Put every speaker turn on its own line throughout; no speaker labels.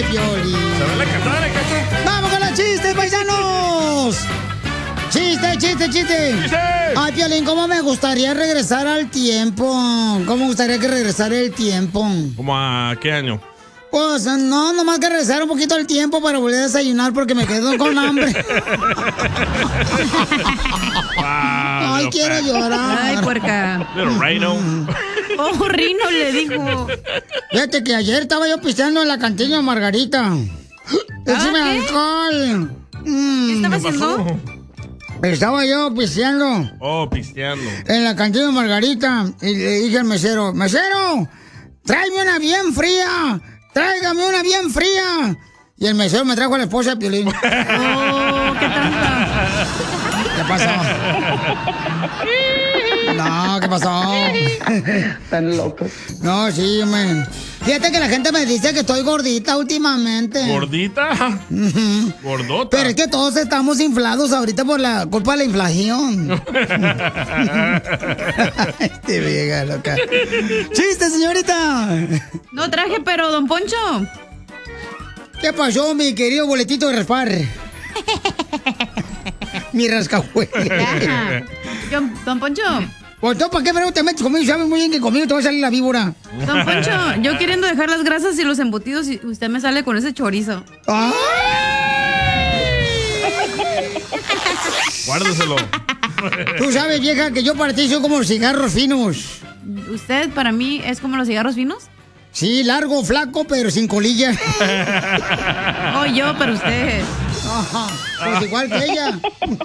Piolín. ¡Vamos con los chistes, paisanos! ¡Chiste! Ay, Piolín, ¿cómo me gustaría regresar al tiempo? ¿Cómo me gustaría que regresara el tiempo?
¿Cómo a qué año?
Pues no, nomás que regresar un poquito al tiempo para volver a desayunar porque me quedo con hambre. Ay, quiero llorar.
Ay, puerca.
Little Rhino.
Oh, Rino le dijo.
Fíjate que ayer estaba yo pisteando en la cantina Margarita. ¡Échame alcohol!
¿Qué estaba haciendo?
Estaba yo pisteando.
Oh, pisteando.
En la cantina Margarita. Y le dije al mesero, ¡mesero! ¡Tráeme una bien fría! ¡Tráigame una bien fría! Y el mesero me trajo a la esposa de Piolín.
Oh, qué trampa.
¿Qué pasó? No, ¿qué pasó?
Están locos.
No, sí, man. Fíjate que la gente me dice que estoy gordita últimamente.
¿Gordita? Gordota.
Pero es que todos estamos inflados ahorita por la culpa de la inflación. Este vieja loca. ¡Chiste, señorita!
No traje, pero don Poncho.
¿Qué pasó, mi querido boletito de raspar? Mi rascahuele.
Don Poncho.
Pues tú, ¿para qué te metes conmigo? Sabes muy bien que conmigo te va a salir la víbora.
Don Poncho, yo queriendo dejar las grasas y los embutidos y usted me sale con ese chorizo.
¡Ay!
Guárdeselo.
Tú sabes, vieja, que yo para ti soy como los cigarros finos.
¿Usted para mí es como los cigarros finos?
Sí, largo, flaco, pero sin colilla.
Oh, yo, pero usted.
Ajá, pues igual que ella.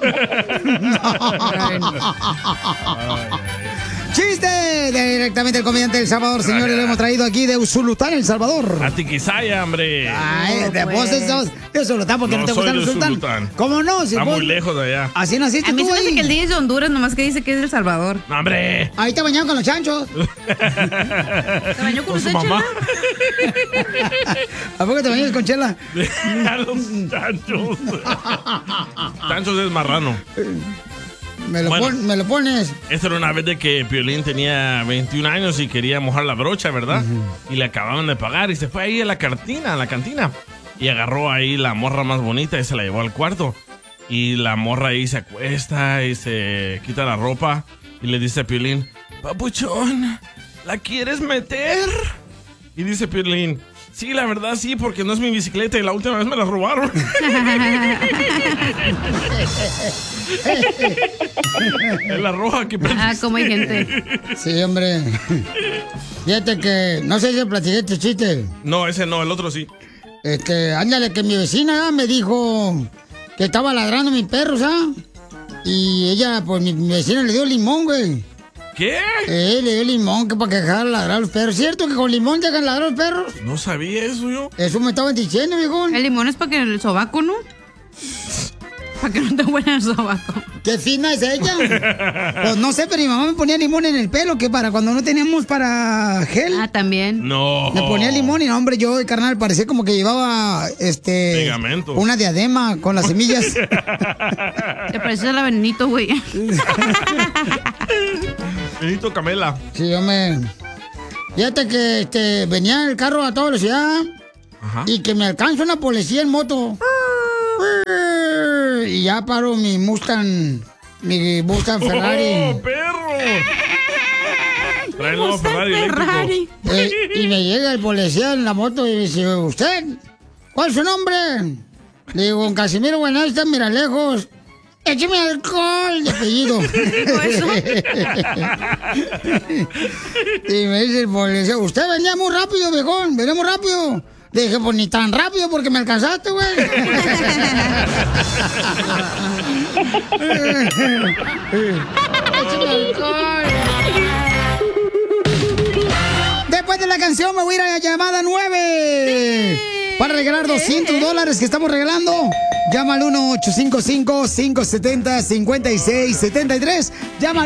¡Chiste! Directamente el comediante del Salvador, señores, lo hemos traído aquí de Usulután, El Salvador.
A Tiquisaya, hombre.
Ay, de vos sos de Usulután porque no te gusta el Usulután. ¿Cómo no? Si
Está
vos-
muy lejos de allá.
Así naciste
A mí
tú
se me hace
ahí.
que el día es de Honduras, nomás que dice que es de El Salvador.
No, hombre.
Ahí te bañaron con los chanchos.
¿Se bañó con
Con su
usted,
mamá.
Chela?
¿A poco te bañas con chela?
A los chanchos. Chanchos es marrano.
Me lo,
Bueno.
me lo pones.
Esta era una vez de que Piolín tenía 21 años y quería mojar la brocha, ¿verdad? Y le acababan de pagar y se fue ahí a la cantina. Y agarró ahí la morra más bonita y se la llevó al cuarto. Y la morra ahí se acuesta y se quita la ropa y le dice a Piolín, papuchón, ¿la quieres meter? Y dice Piolín, sí, la verdad sí, porque no es mi bicicleta y la última vez me la robaron. Es la roja que
Ah, como hay gente.
Sí, hombre. Fíjate que, no sé si platiqué este chiste.
No, ese no, el otro sí.
Ándale, que mi vecina me dijo que estaba ladrando mi perro, ¿sabes? Y ella, pues mi vecina le dio limón, güey.
¿Qué?
Le dio limón que para que dejara ladrar a los perros. ¿Cierto que con limón dejan ladrar a los perros?
No sabía eso yo.
Eso me estaban diciendo, viejo.
El limón es para que el sobaco, ¿no? Para que no te huela el sobaco.
¡Qué fina es ella! Pues no sé, pero mi mamá me ponía limón en el pelo, que para cuando no teníamos para gel.
Ah, también.
No.
Me ponía limón y no, hombre, yo, carnal, parecía como que llevaba,
Pegamento.
una diadema con las semillas.
Te pareces a la Benito, güey.
Benito Camela.
Sí, hombre. Fíjate que venía el carro a toda velocidad
Ajá.
y que me alcanza una policía en moto. Y ya paro mi Mustang Ferrari.
¡Oh, perro! Trae el nuevo Ferrari eléctrico.
Y me llega el policía en la moto y dice, ¿usted? ¿Cuál es su nombre? Le digo, don Casimiro Buenalista, mira lejos. Écheme alcohol de apellido. Y me dice el policía, usted venía muy rápido, viejón, venía muy rápido. Le dije, pues ni tan rápido porque me alcanzaste, güey. Écheme alcohol. Después de la canción me voy a ir a la llamada 9 para regalar $200 que estamos regalando. Llama al 1-855-570-5673. Llama al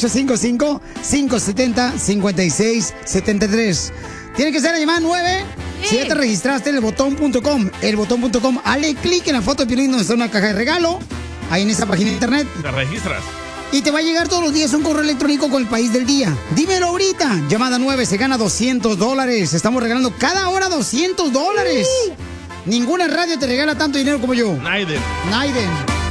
1-855-570-5673. Tiene que ser la llamada 9. Si ya te registraste en elbotón.com, elbotón.com, hale clic en la foto de Piolín donde está una caja de regalo. Ahí en esa página de internet.
Te registras.
Y te va a llegar todos los días un correo electrónico con el país del día. Dímelo ahorita. Llamada 9, se gana $200. Estamos regalando cada hora $200. Ninguna radio te regala tanto dinero como yo.
Naiden.
Naiden.